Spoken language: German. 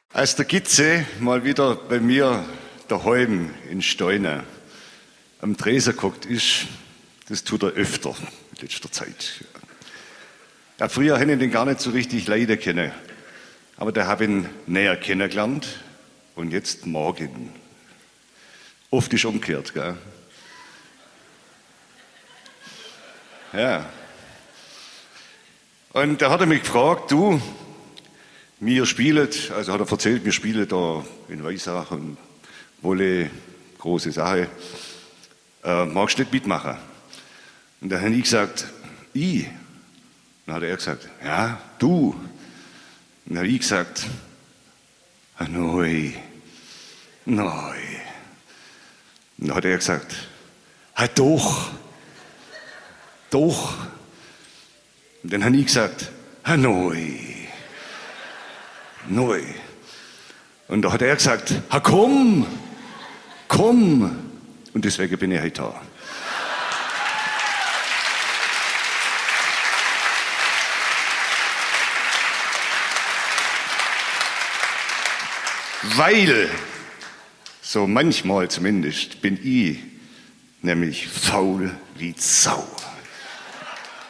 Als der Gitze mal wieder bei mir daheim in Steune am Tresen geguckt ist, das tut er öfter in letzter Zeit. Ja, früher hätte ich den gar nicht so richtig leiden können, aber da habe ich ihn näher kennengelernt und jetzt morgen. Oft ist umgekehrt, gell? Ja. Und da hat er mich gefragt, du, wir spielen, also hat er erzählt, wir spielen da in Weissach und Wolle, große Sache. Magst du nicht mitmachen? Und dann habe ich gesagt, ich. Dann hat er gesagt, ja, du. Und dann habe ich gesagt, nein. Und dann hat er gesagt, doch. Und dann habe ich gesagt, nein. Und da hat er gesagt, komm. Und deswegen bin ich heute da. Weil, so manchmal zumindest, bin ich nämlich faul wie Sau.